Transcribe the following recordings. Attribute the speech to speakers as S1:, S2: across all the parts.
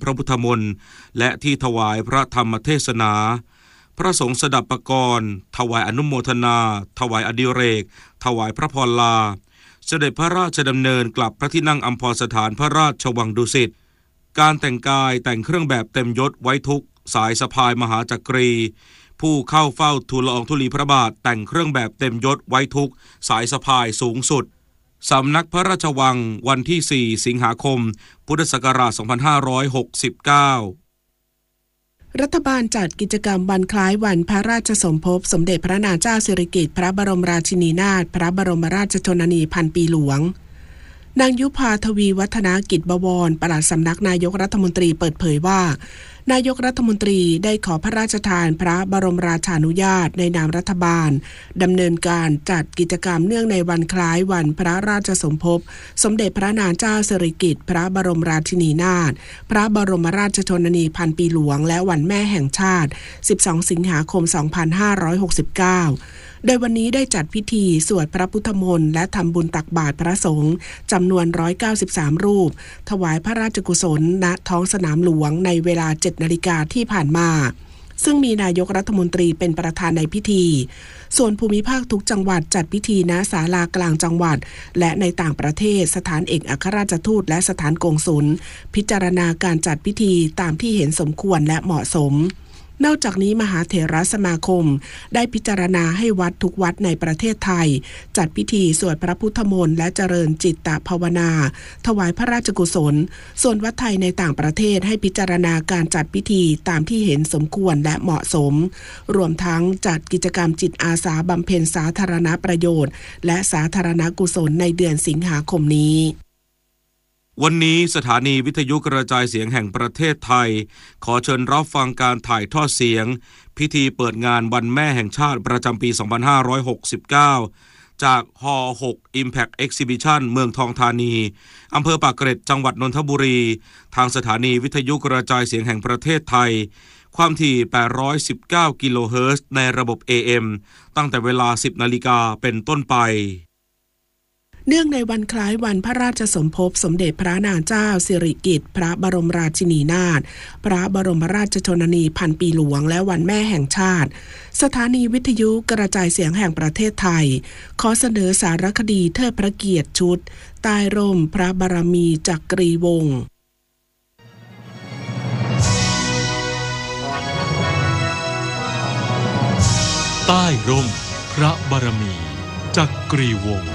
S1: ระพุทธมนต์และที่ถวายพระธรรมเทศนาพระสงฆ์สดับปกรณ์ถวายอนุโมทนาถวายอดิเรกถวายพระพรลาเสด็จพระราชดำเนินกลับพระที่นั่งอัมพรสถานพระราชวังดุสิตการแต่งกายแต่งเครื่องแบบเต็มยศไว้ทุกสายสะพายมหาจักรีผู้เข้าเฝ้าทูลละอองธุลีพระบาทแต่งเครื่องแบบเต็มยศไว้ทุกสายสะพายสูงสุดสำนักพระราชวังวันที่ 4 สิงหาคม พุทธศักราช 2569
S2: รัฐบาลจัดกิจกรรมวันคล้ายวันพระราชสมภพสมเด็จพระนางเจ้าสิริกิติ์พระบรมราชินีนาถพระบรมราชชนนีพันปีหลวงนางยุพาทวีวัฒนกิจบวรปลัดสำนักนายกรัฐมนตรีเปิดเผยว่านายกรัฐมนตรีได้ขอพระราชทานพระบรมราชานุญาตในนามรัฐบาลดำเนินการจัดกิจกรรมเนื่องในวันคล้ายวันพระราชสมภพสมเด็จพระนางเจ้าสิริกิติ์พระบรมราชินีนาถพระบรมราชชนนีพันปีหลวงและวันแม่แห่งชาติ12 สิงหาคม 2569โดยวันนี้ได้จัดพิธีสวดพระพุทธมนต์และทำบุญตักบาตรพระสงฆ์จำนวน193รูปถวายพระราชกุศลณท้องสนามหลวงในเวลา 7 นาฬิกาที่ผ่านมาซึ่งมีนายกรัฐมนตรีเป็นประธานในพิธีส่วนภูมิภาคทุกจังหวัดจัดพิธีณศาลากลางจังหวัดและในต่างประเทศสถานเอกอัครราชทูตและสถานกงสุลพิจารณาการจัดพิธีตามที่เห็นสมควรและเหมาะสมนอกจากนี้มหาเถรสมาคมได้พิจารณาให้วัดทุกวัดในประเทศไทยจัดพิธีสวดพระพุทธมนต์และเจริญจิตตภาวนาถวายพระราชกุศลส่วนวัดไทยในต่างประเทศให้พิจารณาการจัดพิธีตามที่เห็นสมควรและเหมาะสมรวมทั้งจัดกิจกรรมจิตอาสาบำเพ็ญสาธารณประโยชน์และสาธารณกุศลในเดือนสิงหาคมนี้
S1: วันนี้สถานีวิทยุกระจายเสียงแห่งประเทศไทยขอเชิญรับฟังการถ่ายทอดเสียงพิธีเปิดงานวันแม่แห่งชาติประจำปี 2569 จากฮ6 Impact Exhibition เมืองทองธานีอำเภอปากเกร็ดจังหวัดนนทบุรีทางสถานีวิทยุกระจายเสียงแห่งประเทศไทยความถี่819กิโลเฮิรตซ์ในระบบ AM ตั้งแต่เวลา 10 นาฬิกาเป็นต้นไป
S2: เนื่องในวันคล้ายวันพระราชสมภพสมเด็จพระนางเจ้าสิริกิติ์พระบรมราชินีนาถพระบรมราชชนนีพันปีหลวงและวันแม่แห่งชาติสถานีวิทยุกระจายเสียงแห่งประเทศไทยขอเสนอสารคดีเทิดพระเกียรติชุดใต้ร่มพระบารมีจักรีวงศ์
S3: ใต้ร่มพระบารมีจักรีวงศ์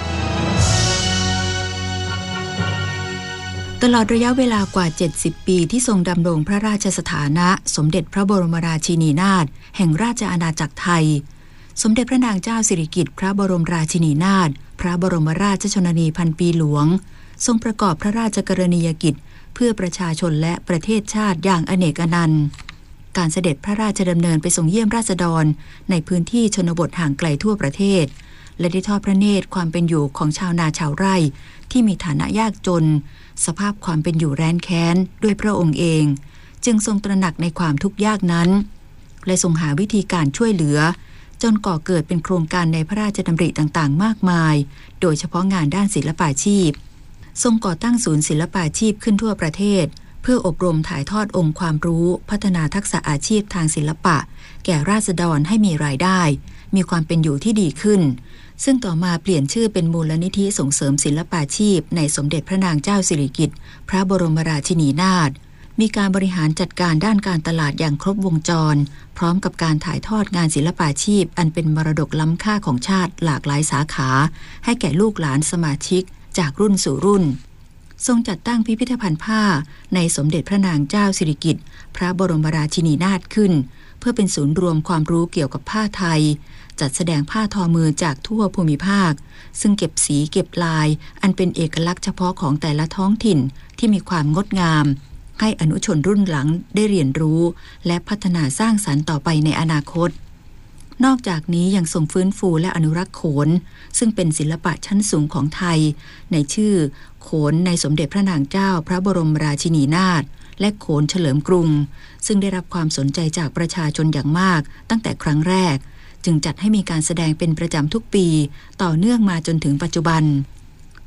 S4: ตลอดระยะเวลากว่า70ปีที่ทรงดำรงพระราชสถานะสมเด็จพระบรมราชินีนาถแห่งราชอาณาจักรไทยสมเด็จพระนางเจ้าสิริกิติ์พระบรมราชินีนาถพระบรมราชชนนีพันปีหลวงทรงประกอบพระราชกรณียกิจเพื่อประชาชนและประเทศชาติอย่างอเนกอนันต์การเสด็จพระราชดำเนินไปทรงเยี่ยมราษฎรในพื้นที่ชนบทห่างไกลทั่วประเทศและได้ทอดพระเนตรความเป็นอยู่ของชาวนาชาวไร่ที่มีฐานะยากจนสภาพความเป็นอยู่แร้นแค้นด้วยพระองค์เองจึงทรงตระหนักในความทุกข์ยากนั้นและทรงหาวิธีการช่วยเหลือจนก่อเกิดเป็นโครงการในพระราชดำริต่างๆมากมายโดยเฉพาะงานด้านศิลปาชีพทรงก่อตั้งศูนย์ศิลปาชีพขึ้นทั่วประเทศเพื่ออบรมถ่ายทอดองค์ความรู้พัฒนาทักษะอาชีพทางศิลปะแก่ราษฎรให้มีรายได้มีความเป็นอยู่ที่ดีขึ้นซึ่งต่อมาเปลี่ยนชื่อเป็นมูลนิธิส่งเสริมศิลปาชีพในสมเด็จพระนางเจ้าสิริกิติ์พระบรมราชินีนาถมีการบริหารจัดการด้านการตลาดอย่างครบวงจรพร้อมกับการถ่ายทอดงานศิลปาชีพอันเป็นมรดกล้ำค่าของชาติหลากหลายสาขาให้แก่ลูกหลานสมาชิกจากรุ่นสู่รุ่นทรงจัดตั้งพิพิธภัณฑ์ผ้าในสมเด็จพระนางเจ้าสิริกิติ์พระบรมราชินีนาถขึ้นเพื่อเป็นศูนย์รวมความรู้เกี่ยวกับผ้าไทยจัดแสดงผ้าทอมือจากทั่วภูมิภาคซึ่งเก็บสีเก็บลายอันเป็นเอกลักษณ์เฉพาะของแต่ละท้องถิ่นที่มีความงดงามให้อนุชนรุ่นหลังได้เรียนรู้และพัฒนาสร้างสรรค์ต่อไปในอนาคตนอกจากนี้ยังทรงฟื้นฟูและอนุรักษ์โขนซึ่งเป็นศิลปะชั้นสูงของไทยในชื่อโขนในสมเด็จพระนางเจ้าพระบรมราชินีนาถและโขนเฉลิมกรุงซึ่งได้รับความสนใจจากประชาชนอย่างมากตั้งแต่ครั้งแรกจึงจัดให้มีการแสดงเป็นประจำทุกปีต่อเนื่องมาจนถึงปัจจุบัน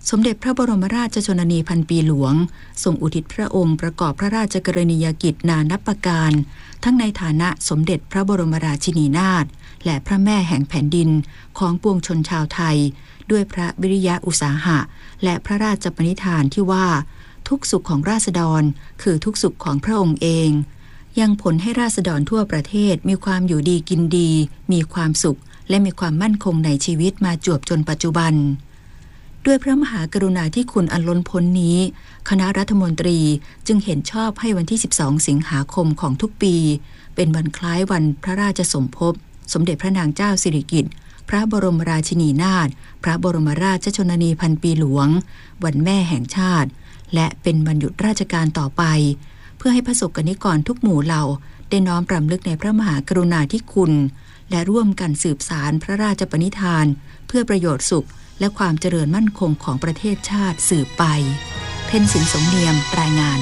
S4: สมเด็จพระบรมราชชนนีพันปีหลวงทรงอุทิศพระองค์ประกอบพระราชกรณียกิจนานับประการทั้งในฐานะสมเด็จพระบรมราชินีนาถและพระแม่แห่งแผ่นดินของปวงชนชาวไทยด้วยพระวิริยะอุตสาหะและพระราชปณิธานที่ว่าทุกสุขของราษฎรคือทุกสุขของพระองค์เองยังผลให้ราษฎรทั่วประเทศมีความอยู่ดีกินดีมีความสุขและมีความมั่นคงในชีวิตมาจวบจนปัจจุบันด้วยพระมหากรุณาธิคุณอันล้นพ้นนี้คณะรัฐมนตรีจึงเห็นชอบให้วันที่12สิงหาคมของทุกปีเป็นวันคล้ายวันพระราชสมภพสมเด็จพระนางเจ้าสิริกิติ์พระบรมราชินีนาถพระบรมราชชนนีพันปีหลวงวันแม่แห่งชาติและเป็นวันหยุดราชการต่อไปเพื่อให้ประสบกนิกรทุกหมู่เหล่าได้น้อมรำลึกในพระมหากรุณาธิคุณและร่วมกันสืบสานพระราชปณิธานเพื่อประโยชน์สุขและความเจริญมั่นคงของประเทศชาติสืบไปเพ็ญศิลป์สมเนียมรายงาน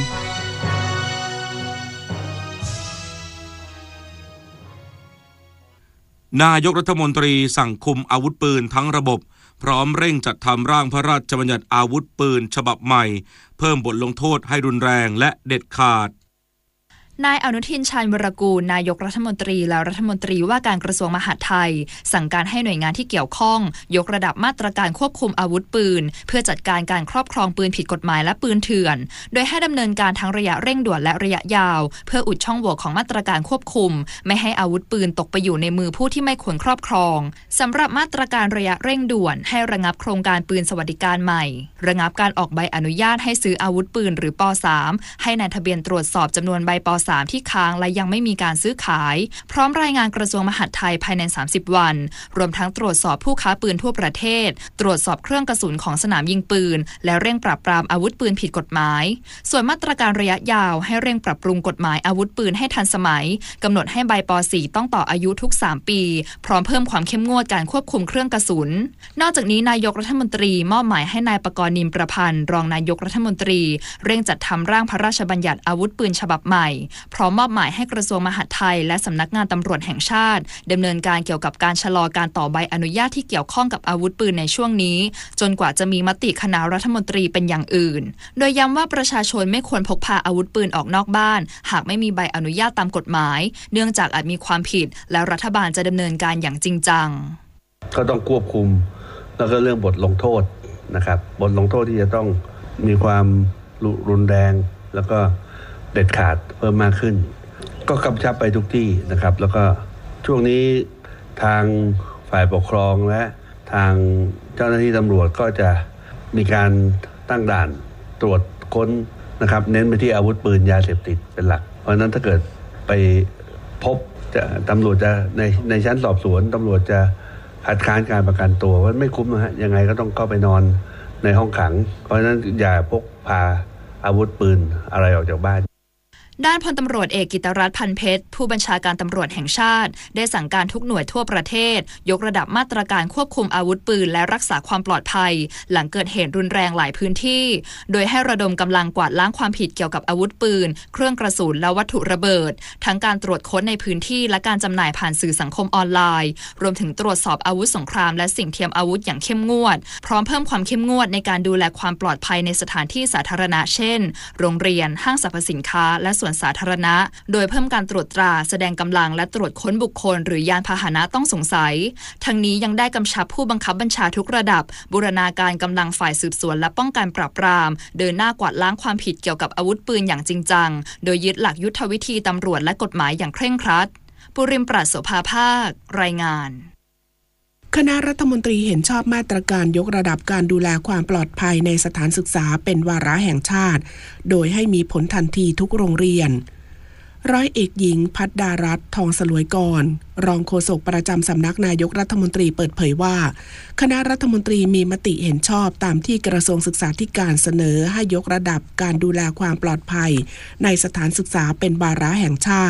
S1: นายกรัฐมนตรีสั่งคุมอาวุธปืนทั้งระบบพร้อมเร่งจัดทำร่างพระราชบัญญัติอาวุธปืนฉบับใหม่เพิ่มบทลงโทษให้รุนแรงและเด็ดขาด
S5: นายอนุทิน ชาญวรกูลนายกรัฐมนตรีและรัฐมนตรีว่าการกระทรวงมหาดไทยสั่งการให้หน่วยงานที่เกี่ยวข้องยกระดับมาตรการควบคุมอาวุธปืนเพื่อจัดการการครอบครองปืนผิดกฎหมายและปืนเถื่อนโดยให้ดำเนินการทั้งระยะเร่งด่วนและระยะยาวเพื่ออุดช่องโหว่ของมาตรการควบคุมไม่ให้อาวุธปืนตกไปอยู่ในมือผู้ที่ไม่ควรครอบครองสำหรับมาตรการระยะเร่งด่วนให้ระงับโครงการปืนสวัสดิการใหม่ระงับการออกใบอนุญาตให้ซื้ออาวุธปืนหรือป.3 ให้นายทะเบียนตรวจสอบจำนวนใบป.3 ที่ค้างและยังไม่มีการซื้อขายพร้อมรายงานกระทรวงมหาดไทยภายใน30วันรวมทั้งตรวจสอบผู้ค้าปืนทั่วประเทศตรวจสอบเครื่องกระสุนของสนามยิงปืนและเร่งปราบปรามอาวุธปืนผิดกฎหมายส่วนมาตรการระยะยาวให้เร่งปรับปรุงกฎหมายอาวุธปืนให้ทันสมัยกำหนดให้ใบป.4 ต้องต่ออายุทุก3ปีพร้อมเพิ่มความเข้มงวดการควบคุมเครื่องกระสุนนอกจากนี้นายกรัฐมนตรีมอบหมายให้นายปกรณ์ นิมประพันธ์รองนายกรัฐมนตรีเร่งจัดทำร่างพระราชบัญญัติอาวุธปืนฉบับใหม่พร้อมมอบหมายให้กระทรวงมหาดไทยและสำนักงานตำรวจแห่งชาติดำเนินการเกี่ยวกับการชะลอการต่อใบอนุญาตที่เกี่ยวข้องกับอาวุธปืนในช่วงนี้จนกว่าจะมีมติคณะรัฐมนตรีเป็นอย่างอื่นโดยย้ำว่าประชาชนไม่ควรพกพาอาวุธปืนออกนอกบ้านหากไม่มีใบอนุญาตตามกฎหมายเนื่องจากอาจมีความผิดและรัฐบาลจะดำเนินการอย่างจริงจัง
S6: ก็ต้องควบคุมแล้วก็เรื่องบทลงโทษนะครับบทลงโทษที่จะต้องมีความรุนแรงแล้วก็เด็ดขาดเพิ่มมากขึ้นก็กำชับไปทุกที่นะครับแล้วก็ช่วงนี้ทางฝ่ายปกครองและทางเจ้าหน้าที่ตำรวจก็จะมีการตั้งด่านตรวจค้นนะครับเน้นไปที่อาวุธปืนยาเสพติดเป็นหลักเพราะฉะนั้นถ้าเกิดไปพบตำรวจจะในชั้นสอบสวนตำรวจจะคัดค้านการประกันตัวว่าไม่คุ้มนะฮะยังไงก็ต้องเข้าไปนอนในห้องขังเพราะฉะนั้นอย่าพกพาอาวุธปืนอะไรออกจากบ้าน
S5: ด้านพลตำรวจเอกกิตรัตน์ พันเพชรผู้บัญชาการตำรวจแห่งชาติได้สั่งการทุกหน่วยทั่วประเทศยกระดับมาตรการควบคุมอาวุธปืนและรักษาความปลอดภัยหลังเกิดเหตุรุนแรงหลายพื้นที่โดยให้ระดมกำลังกวาดล้างความผิดเกี่ยวกับอาวุธปืนเครื่องกระสุนและวัตถุระเบิดทั้งการตรวจค้นในพื้นที่และการจำหน่ายผ่านสื่อสังคมออนไลน์รวมถึงตรวจสอบอาวุธสงครามและสิ่งเทียมอาวุธอย่างเข้มงวดพร้อมเพิ่มความเข้มงวดในการดูแลความปลอดภัยในสถานที่สาธารณะเช่นโรงเรียนห้างสรรพสินค้าและสวนสาธารณะโดยเพิ่มการตรวจตราแสดงกำลังและตรวจค้นบุคคลหรือยานพาหนะต้องสงสัยทั้งนี้ยังได้กำชับผู้บังคับบัญชาทุกระดับบูรณาการกำลังฝ่ายสืบสวนและป้องกันปราบปรามเดินหน้ากวาดล้างความผิดเกี่ยวกับอาวุธปืนอย่างจริงจังโดยยึดหลักยุทธวิธีตำรวจและกฎหมายอย่างเคร่งครัดปุริมปราศโสภาภาครายงาน
S2: คณะรัฐมนตรีเห็นชอบมาตรการยกระดับการดูแลความปลอดภัยในสถานศึกษาเป็นวาระแห่งชาติโดยให้มีผลทันทีทุกโรงเรียนร้อยเอกหญิงภัทรดารัตน์ทองสลวยกรรองโฆษกประจำสำนักนายกรัฐมนตรีเปิดเผยว่าคณะรัฐมนตรีมีมติเห็นชอบตามที่กระทรวงศึกษาธิการเสนอให้ยกระดับการดูแลความปลอดภัยในสถานศึกษาเป็นวาระแห่งชาติ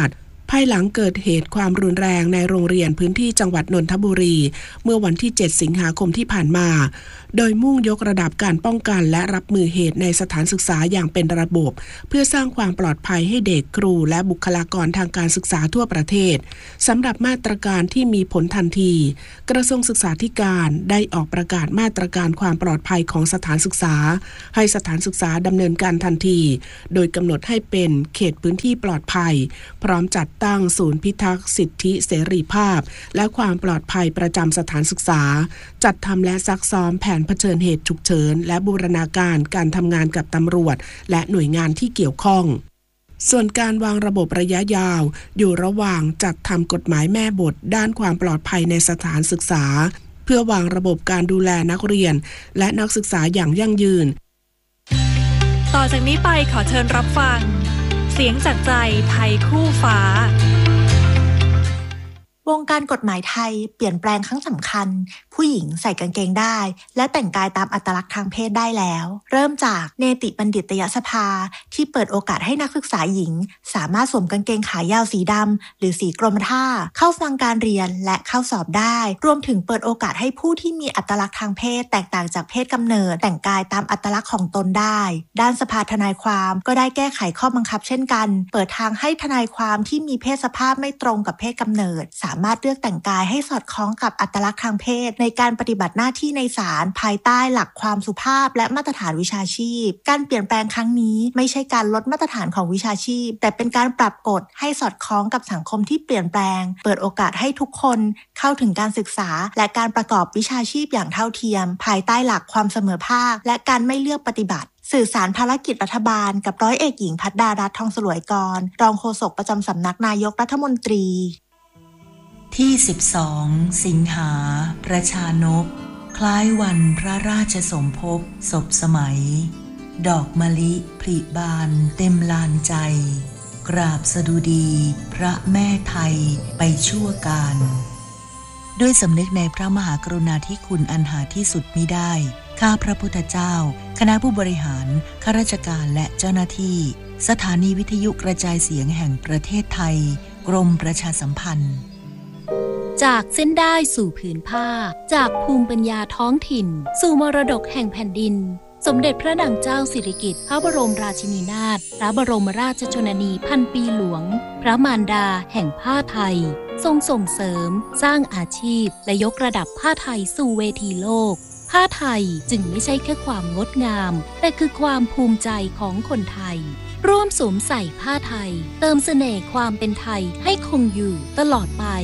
S2: ภายหลังเกิดเหตุความรุนแรงในโรงเรียนพื้นที่จังหวัดนนทบุรีเมื่อวันที่ 7 สิงหาคมที่ผ่านมาโดยมุ่งยกระดับการป้องกันและรับมือเหตุในสถานศึกษาอย่างเป็นระบบเพื่อสร้างความปลอดภัยให้เด็กครูและบุคลากรทางการศึกษาทั่วประเทศสำหรับมาตรการที่มีผลทันทีกระทรวงศึกษาธิการได้ออกประกาศมาตรการความปลอดภัยของสถานศึกษาให้สถานศึกษาดำเนินการทันทีโดยกำหนดให้เป็นเขตพื้นที่ปลอดภัยพร้อมจัดตั้งศูนย์พิทักษ์สิทธิเสรีภาพและความปลอดภัยประจำสถานศึกษาจัดทำและซักซ้อมแผนเผชิญเหตุฉุกเฉินและบูรณาการการทำงานกับตำรวจและหน่วยงานที่เกี่ยวข้องส่วนการวางระบบระยะยาวอยู่ระหว่างจัดทำกฎหมายแม่บทด้านความปลอดภัยในสถานศึกษาเพื่อวางระบบการดูแลนักเรียนและนักศึกษาอย่างยั่งยืน
S7: ต่อจากนี้ไปขอเชิญรับฟังเสียงจากใจไทยคู่ฟ้าวงการกฎหมายไทยเปลี่ยนแปลงครั้งสำคัญผู้หญิงใส่กางเกงได้และแต่งกายตามอัตลักษณ์ทางเพศได้แล้วเริ่มจากเนติบัณฑิตยสภาที่เปิดโอกาสให้นักศึกษาหญิงสามารถสวมกางเกงขายาวสีดำหรือสีกรมท่าเข้าฟังการเรียนและเข้าสอบได้รวมถึงเปิดโอกาสให้ผู้ที่มีอัตลักษณ์ทางเพศแตกต่างจากเพศกำเนิดแต่งกายตามอัตลักษณ์ของตนได้ด้านสภาทนายความก็ได้แก้ไขข้อบังคับเช่นกันเปิดทางให้ทนายความที่มีเพศสภาพไม่ตรงกับเพศกำเนิดสามารถเลือกแต่งกายให้สอดคล้องกับอัตลักษณ์ทางเพศในการปฏิบัติหน้าที่ในศาลภายใต้หลักความสุภาพและมาตรฐานวิชาชีพการเปลี่ยนแปลงครั้งนี้ไม่ใช่การลดมาตรฐานของวิชาชีพแต่เป็นการปรับกฎให้สอดคล้องกับสังคมที่เปลี่ยนแปลงเปิดโอกาสให้ทุกคนเข้าถึงการศึกษาและการประกอบวิชาชีพอย่างเท่าเทียมภายใต้หลักความเสมอภาคและการไม่เลือกปฏิบัติสื่อสารภารกิจรัฐบาลกับร้อยเอกหญิงภัทรดารัตน์ ทองสลวยกรรองโฆษกประจำสำนักนายกรัฐมนตรี
S4: ที่12 สิงหาประชานพคล้ายวันพระราชสมภพศพสมัยดอกมะลิผลิบานเต็มลานใจกราบสดุดีพระแม่ไทยไปชั่วกาลด้วยสำนึกในพระมหากรุณาธิคุณอันหาที่สุดมิได้ข้าพระพุทธเจ้าคณะผู้บริหารข้าราชการและเจ้าหน้าที่สถานีวิทยุกระจายเสียงแห่งประเทศไทยกรมประชาสัมพันธ์
S8: จากเส้นได้สู่ผืนผ้าจากภูมิปัญญาท้องถิ่นสู่มรดกแห่งแผ่นดินสมเด็จพระนางเจ้าสิริกิติ์พระบรมราชินีนาถพระบรมราชชนนีพันปีหลวงพระมารดาแห่งผ้าไทยทรงส่งเสริมสร้างอาชีพและยกระดับผ้าไทยสู่เวทีโลกผ้าไทยจึงไม่ใช่แค่ความงดงามแต่คือความภูมิใจของคนไทยร่วมสวมใส่ผ้าไทยเติมเสน่ห์ความเป็นไทยให้คงอยู่ตลอดไป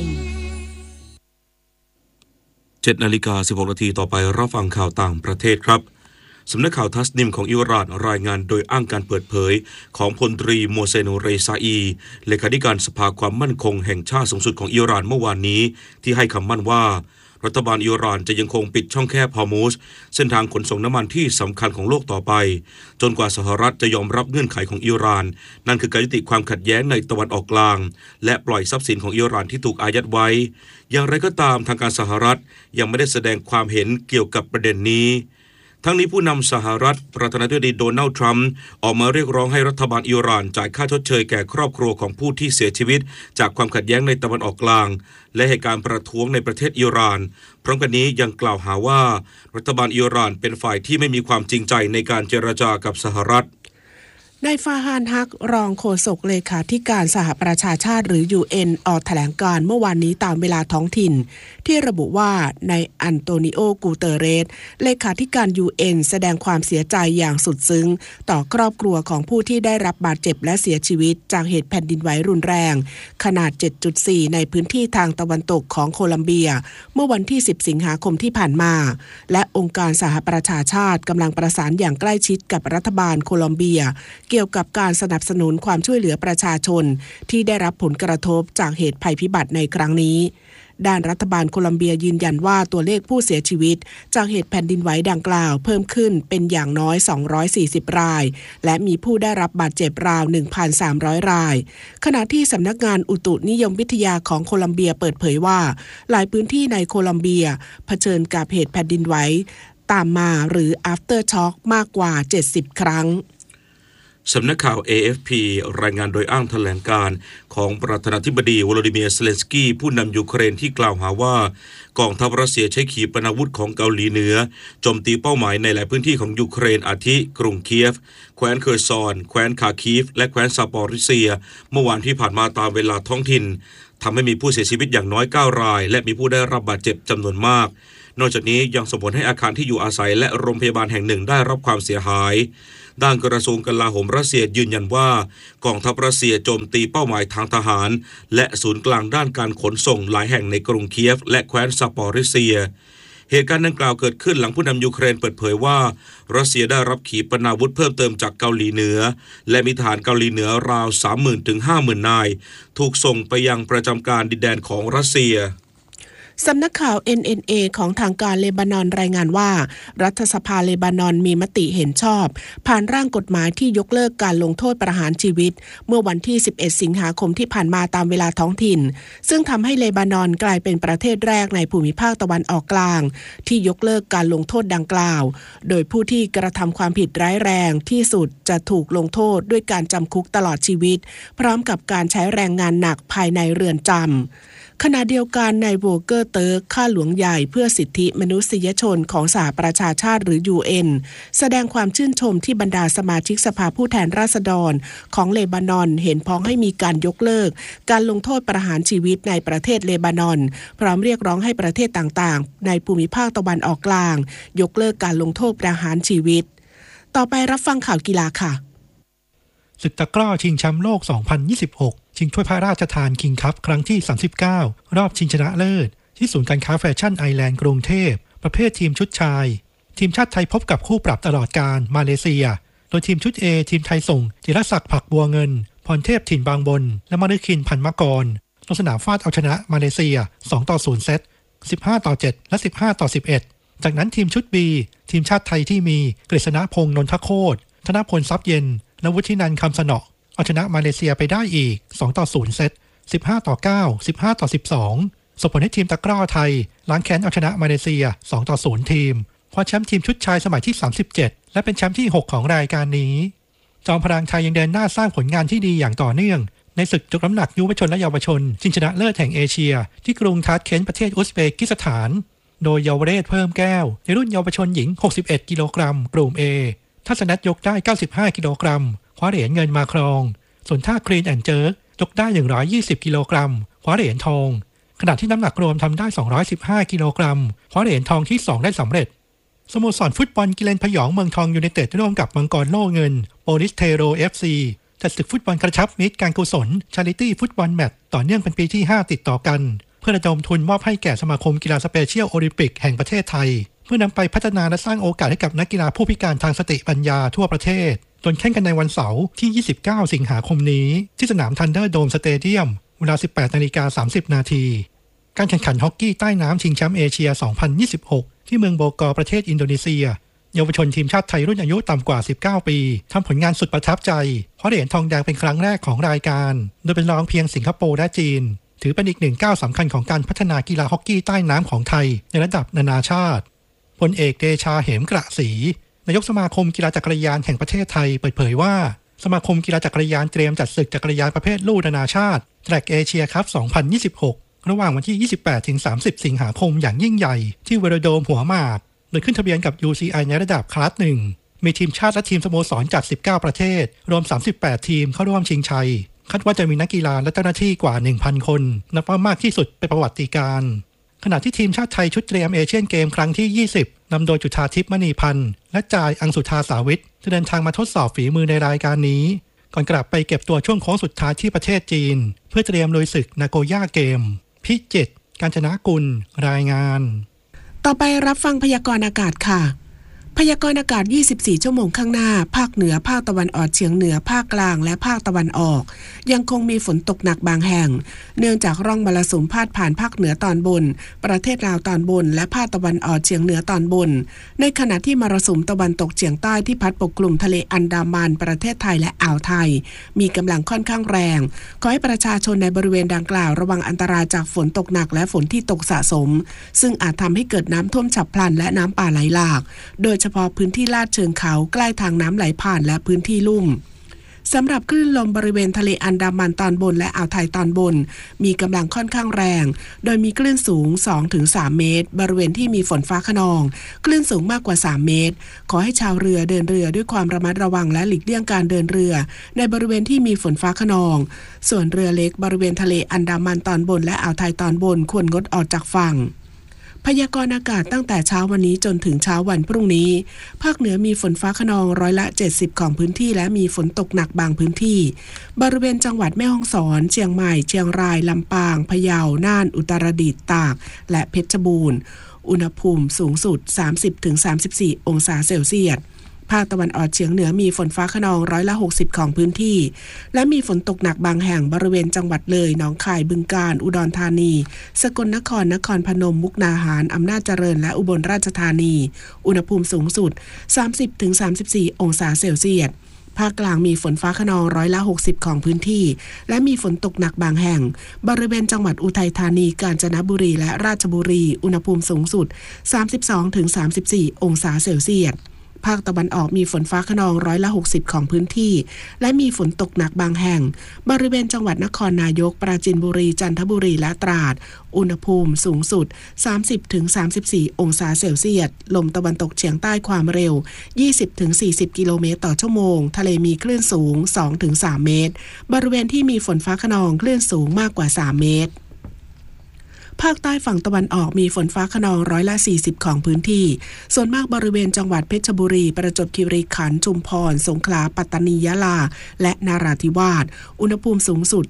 S1: 7 นาฬิกา 16 นาทีต่อไปรับฟังข่าวต่างประเทศครับสำนักข่าวทัสนิมของอิหร่านรายงานโดยอ้างการเปิดเผยของพลตรีโมเซน เรซาอีเลขาธิการสภาความมั่นคงแห่งชาติสูงสุดของอิหร่านเมื่อวานนี้ที่ให้คำมั่นว่ารัฐบาลอิหร่านจะยังคงปิดช่องแคบฮอร์มุซเส้นทางขนส่งน้ำมันที่สำคัญของโลกต่อไปจนกว่าสหรัฐจะยอมรับเงื่อนไขของอิหร่านนั่นคือการยุติความขัดแย้งในตะวันออกกลางและปล่อยทรัพย์สินของอิหร่านที่ถูกอายัดไว้อย่างไรก็ตามทางการสหรัฐยังไม่ได้แสดงความเห็นเกี่ยวกับประเด็นนี้ทั้งนี้ผู้นำสหรัฐประธานาธิบดีโดนัลด์ทรัมป์ออกมาเรียกร้องให้รัฐบาลอิหร่านจ่ายค่าชดเชยแก่ครอบครัวของผู้ที่เสียชีวิตจากความขัดแย้งในตะวันออกกลางและเหตุการณ์ประท้วงในประเทศอิหร่านพร้อมกันนี้ยังกล่าวหาว่ารัฐบาลอิหร่านเป็นฝ่ายที่ไม่มีความจริงใจในการเจรจากับสหรัฐ
S2: นายฟาฮานฮักรองโฆษกเลขาธิการสหประชาชาติหรือ UN ออกแถลงการณ์เมื่อวานนี้ตามเวลาท้องถิ่นที่ระบุว่านายอันโตนิโอ กูเตเรสเลขาธิการ UN แสดงความเสียใจอย่างสุดซึ้งต่อครอบครัวของผู้ที่ได้รับบาดเจ็บและเสียชีวิตจากเหตุแผ่นดินไหวรุนแรงขนาด 7.4 ในพื้นที่ทางตะวันตกของโคลัมเบียเมื่อวันที่ 10 สิงหาคมที่ผ่านมาและองค์การสหประชาชาติกำลังประสานอย่างใกล้ชิดกับรัฐบาลโคลัมเบียเกี่ยวกับการสนับสนุนความช่วยเหลือประชาชนที่ได้รับผลกระทบจากเหตุภัยพิบัติในครั้งนี้ด้านรัฐบาลโคลัมเบียยืนยันว่าตัวเลขผู้เสียชีวิตจากเหตุแผ่นดินไหวดังกล่าวเพิ่มขึ้นเป็นอย่างน้อย240รายและมีผู้ได้รับบาดเจ็บราว 1,300 รายขณะที่สำนักงานอุตุนิยมวิทยาของโคลัมเบียเปิดเผยว่าหลายพื้นที่ในโคลัมเบียเผชิญกับเหตุแผ่นดินไหวตามมาหรือ after shock มากกว่า70ครั้ง
S1: สำนักข่าว AFP รายงานโดยอ้างแถลงการของประธานาธิบดีวโลดิเมียร์ เซเลนสกี้ผู้นำยูเครนที่กล่าวหาว่ากองทัพรัสเซียใช้ขีปนาวุธของเกาหลีเหนือโจมตีเป้าหมายในหลายพื้นที่ของยูเครนอาทิกรุงเคียฟแคว้นเคอร์ซอนแคว้นคาคีฟและแคว้นซาปอริเซียเมื่อวานที่ผ่านมาตามเวลาท้องถิ่นทำให้มีผู้เสียชีวิตอย่างน้อย9 รายและมีผู้ได้รับบาดเจ็บจำนวนมากนอกจากนี้ยังส่งผลให้อาคารที่อยู่อาศัยและโรงพยาบาลแห่งหนึ่งได้รับความเสียหายด้านกระทรวงกลาโหมรัสเซียยืนยันว่ากองทัพรัสเซียโจมตีเป้าหมายทางทหารและศูนย์กลางด้านการขนส่งหลายแห่งในกรุงเคียฟและแคว้นซาปอริเซียเหตุการณ์ดังกล่าวเกิดขึ้นหลังผู้นำยูเครนเปิดเผยว่ารัสเซียได้รับขีปนาวุธเพิ่มเติมจากเกาหลีเหนือและมีทหารเกาหลีเหนือราว 30,000 ถึง 50,000 นายถูกส่งไปยังประจำการดินแดนของรัสเซีย
S2: สำนักข่าว NNA ของทางการเลบานอนรายงานว่ารัฐสภาเลบานอนมีมติเห็นชอบผ่านร่างกฎหมายที่ยกเลิกการลงโทษประหารชีวิตเมื่อวันที่11สิงหาคมที่ผ่านมาตามเวลาท้องถิ่นซึ่งทำให้เลบานอนกลายเป็นประเทศแรกในภูมิภาคตะวันออกกลางที่ยกเลิกการลงโทษดังกล่าวโดยผู้ที่กระทำความผิดร้ายแรงที่สุดจะถูกลงโทษด้วยการจำคุกตลอดชีวิตพร้อมกับการใช้แรงงานหนักภายในเรือนจำขณะเดียวกันนายโวเกอร์เติร์กข้าหลวงใหญ่เพื่อสิทธิมนุษยชนของสหประชาชาติหรือ UN แสดงความชื่นชมที่บรรดาสมาชิกสภาผู้แทนราษฎรของเลบานอนเห็นพ้องให้มีการยกเลิกการลงโทษประหารชีวิตในประเทศเลบานอนพร้อมเรียกร้องให้ประเทศต่างๆในภูมิภาคตะวันออกกลางยกเลิกการลงโทษประหารชีวิตต่อไปรับฟังข่าวกีฬาค่ะ
S9: ศึกตะกร้อชิงแชมป์โลก 2026 ชิงถ้วยพระราชทานคิงคัพครั้งที่ 39 รอบชิงชนะเลิศที่ศูนย์การค้าแฟชั่นไอแลนด์กรุงเทพประเภททีมชุดชายทีมชาติไทยพบกับคู่ปรับตลอดกาลมาเลเซียโดยทีมชุด A ทีมไทยส่งจิรศักดิ์ผักบัวเงินพรเทพถิ่นบางบนและมฤคินพันมกรลงสนามฟาดเอาชนะมาเลเซีย 2-0 เซต 15-7 และ 15-11 จากนั้นทีมชุด B ทีมชาติไทยที่มีกฤษณพงษ์นนทโคตรธนพลทรัพย์เย็นและวุฒินันท์คำสนอเอาชนะมาเลเซียไปได้อีก 2-0 เซต 15-9 15-12 ส่งผลให้ทีมตะกร้อไทยล้างแค้นเอาชนะมาเลเซีย 2-0 ทีมคว้าแชมป์ทีมชุดชายสมัยที่ 37 และเป็นแชมป์ที่ 6 ของรายการนี้จอมพลังไทยยังเดินหน้าสร้างผลงานที่ดีอย่างต่อเนื่องในศึกยกน้ำหนักยุวชนและเยาวชนชิงชนะเลิศแห่งเอเชียที่กรุงทาชเคนต์ประเทศอุซเบกิสถานโดยเยาวเรศเพิ่มแก้วในรุ่นเยาวชนหญิง61กิโลกรัมกลุ่ม A ทัศนัทยกได้95กิโลกรัมคว้าเหรียญเงินมาครองส่วนท่าคลีนแอนด์เจิร์กยกได้120กิโลกรัมคว้าเหรียญทองขณะที่น้ำหนักรวมทำได้215กิโลกรัมคว้าเหรียญทองที่2ได้สำเร็จสโมสรฟุตบอลกิเลนพยองเมืองทองยูไนเต็ดร่วมกับมังกรโล่เงินโปลิสเทโร FC จัดศึกฟุตบอลกระชับมิตรการกุศลชาริตี้ฟุตบอลแมตช์ต่อเนื่องเป็นปีที่5ติดต่อกันเพื่อระดมทุนมอบให้แก่สมาคมกีฬาสเปเชียลโอลิมปิกแห่งประเทศไทยเพื่อนำไปพัฒนาและสร้างโอกาสให้กับนักกีฬาผู้พิการทางสติปัญญาทั่วประเทศโดยแข่งกันในวันเสาร์ที่29สิงหาคมนี้ที่สนามทันเดอร์โดมสเตเดียมเวลา 18:30 น.การแข่งขันฮอกกี้ใต้น้ำชิงแชมป์เอเชีย 2026 ที่เมืองโบกอร์ประเทศอินโดนีเซียเยาวชนทีมชาติไทยรุ่นอายุต่ำกว่า19ปีทำผลงานสุดประทับใจคว้าเหรียญทองแดงเป็นครั้งแรกของรายการโดยเป็นรองเพียงสิงคโปร์และจีนถือเป็นอีกหนึ่งก้าวสำคัญของการพัฒนากีฬาฮอกกี้ใต้น้ำของไทยในระดับนานาชาติพลเอกเดชาเหมกระศรีนายกสมาคมกีฬาจักรยานแห่งประเทศไทยเปิดเผยว่าสมาคมกีฬาจักรยานเตรียมจัดศึกจักรยานประเภทลู่นานาชาติแทร็กเอเชียคัพ 2026 ระหว่างวันที่ 28-30 สิงหาคมอย่างยิ่งใหญ่ที่เวโรโดมหัวหมากโดยขึ้นทะเบียนกับ UCI ในระดับคลาส 1มีทีมชาติและทีมสโมสรจาก19ประเทศรวม38ทีมเข้าร่วมชิงชัยคาดว่าจะมีนักกีฬาและเจ้าหน้าที่กว่า 1,000 คนนับว่ามากที่สุดเป็นประวัติการณ์ขณะที่ทีมชาติไทยชุดเตรียมเอเชียนเกมครั้งที่20นำโดยจุฑาทิพย์มณีพันธ์และจ่ายอังสุธาสาวิทจะเดินทางมาทดสอบฝีมือในรายการนี้ก่อนกลับไปเก็บตัวช่วงโค้งสุดท้ายที่ประเทศจีนเพื่อเตรียมลุยศึกนาโกย่าเกมพิจิตรกาญจนกุลรายงาน
S2: ต่อไปรับฟังพยากรณ์อากาศค่ะพยากรณ์อากาศ24ชั่วโมงข้างหน้าภาคเหนือภาคตะวันออกเฉียงเหนือภาคกลางและภาคตะวันออกยังคงมีฝนตกหนักบางแห่งเนื่องจากร่องมรสุมพาดผ่านภาคเหนือตอนบนประเทศลาวตอนบนและภาคตะวันออกเฉียงเหนือตอนบนในขณะที่มรสุมตะวันตกเฉียงใต้ที่พัดปกคลุมทะเลอันดามันประเทศไทยและอ่าวไทยมีกำลังค่อนข้างแรงขอให้ประชาชนในบริเวณดังกล่าวระวังอันตรายจากฝนตกหนักและฝนที่ตกสะสมซึ่งอาจทำให้เกิดน้ำท่วมฉับพลันและน้ำป่าไหลหลากโดยเฉพาะพื้นที่ลาดเชิงเขาใกล้ทางน้ำไหลผ่านและพื้นที่ลุ่มสำหรับคลื่นลมบริเวณทะเลอันดามันตอนบนและอ่าวไทยตอนบนมีกำลังค่อนข้างแรงโดยมีคลื่นสูง 2-3 เมตรบริเวณที่มีฝนฟ้าคะนองคลื่นสูงมากกว่า3เมตรขอให้ชาวเรือเดินเรือด้วยความระมัดระวังและหลีกเลี่ยงการเดินเรือในบริเวณที่มีฝนฟ้าคะนองส่วนเรือเล็กบริเวณทะเลอันดามันตอนบนและอ่าวไทยตอนบนควรงดออกจากฝั่งพยากรณ์อากาศตั้งแต่เช้าวันนี้จนถึงเช้าวันพรุ่งนี้ภาคเหนือมีฝนฟ้าคะนอง70%ของพื้นที่และมีฝนตกหนักบางพื้นที่บริเวณจังหวัดแม่ฮ่องสอนเชียงใหม่เชียงรายลำปางพะเยาน่านอุตรดิตถ์ตากและเพชรบูรณ์อุณหภูมิสูงสุด 30-34 องศาเซลเซียสภาคตะวันออกเฉียงเหนือมีฝนฟ้าคะนอง60%ของพื้นที่และมีฝนตกหนักบางแห่งบริเวณจังหวัดเลยหนองคายบึงกาฬอุดรธานีสกลนครนครพนมมุกดาหารอำนาจเจริญและอุบลราชธานีอุณหภูมิสูงสุด 30-34 องศาเซลเซียสภาคกลางมีฝนฟ้าคะนอง60%ของพื้นที่และมีฝนตกหนักบางแห่งบริเวณจังหวัดอุทัยธานีกาญจนบุรีและราชบุรีอุณหภูมิสูงสุด 32-34 องศาเซลเซียสภาคตะวันออกมีฝนฟ้าคะนอง60%ของพื้นที่และมีฝนตกหนักบางแห่งบริเวณจังหวัดนครนายกปราจีนบุรีจันทบุรีและตราดอุณหภูมิสูงสุด 30-34 องศาเซลเซียสลมตะวันตกเฉียงใต้ความเร็ว 20-40 กิโลเมตรต่อชั่วโมงทะเลมีคลื่นสูง 2-3 เมตรบริเวณที่มีฝนฟ้าคะนองคลื่นสูงมากกว่า3เมตรภาคใต้ฝั่งตะวันออกมีฝนฟ้าคะนอง40%ของพื้นที่ส่วนมากบริเวณจังหวัดเพชรบุรีประจวบคีรีขันธ์ชุมพรสงขลาปัตตานียะลาและนราธิวาสอุณหภูมิสูงสุด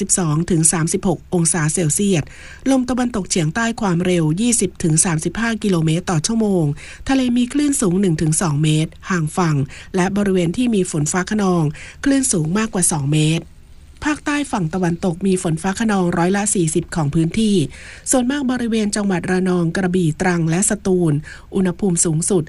S2: 32-36 องศาเซลเซียสลมตะวันตกเฉียงใต้ความเร็ว 20-35 กิโลเมตรต่อชั่วโมงทะเลมีคลื่นสูง 1-2 เมตรห่างฝั่งและบริเวณที่มีฝนฟ้าคะนองคลื่นสูงมากกว่า2เมตรภาคใต้ฝั่งตะวันตกมีฝนฟ้าคะนอง40%ของพื้นที่ส่วนมากบริเวณจังหวัดระนองกระบี่ตรังและสตูลอุณหภูมิสูงสุด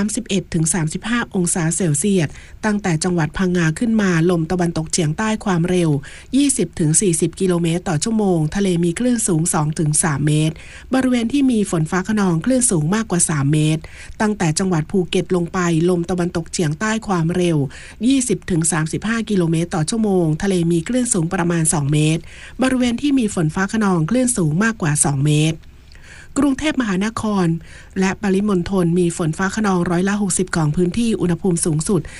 S2: 31-35 องศาเซลเซียสตั้งแต่จังหวัดพังงาขึ้นมาลมตะวันตกเฉียงใต้ความเร็ว 20-40 กิโลเมตรต่อชั่วโมงทะเลมีคลื่นสูง 2-3 เมตรบริเวณที่มีฝนฟ้าคะนองคลื่นสูงมากกว่า3เมตรตั้งแต่จังหวัดภูเก็ตลงไปลมตะวันตกเฉียงใต้ความเร็ว 20-35 กิโลเมตรต่อชั่วโมงทะเลมีคลื่นสูงประมาณ2เมตรบริเวณที่มีฝนฟ้าคะนองคลื่นสูงมากกว่า2เมตรกรุงเทพมหานครและปริมณฑลมีฝนฟ้าคะนอง60%ของพื้นที่อุณหภูมิสูงสุด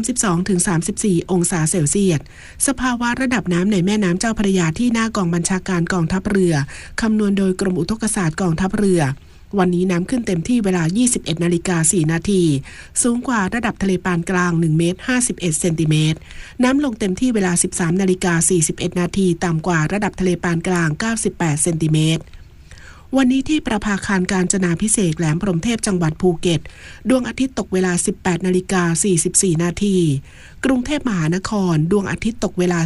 S2: 32-34 องศาเซลเซียสสภาวะระดับน้ำในแม่น้ำเจ้าพระยาที่หน้ากองบัญชาการกองทัพเรือคำนวณโดยกรมอุทกศาสตร์กองทัพเรือวันนี้น้ำขึ้นเต็มที่เวลา 21:04 นาทีสูงกว่าระดับทะเลปานกลาง1เมตร51เซนติเมตรน้ำลงเต็มที่เวลา 13:41 นาทีต่ำกว่าระดับทะเลปานกลาง98เซนติเมตรวันนี้ที่ประภาคารกาญจนาภิเษกแหลมพรหมเทพจังหวัดภูเก็ตดวงอาทิตย์ตกเวลา 18:44 นาทีกรุงเทพมหานครดวงอาทิตย์ตกเวลา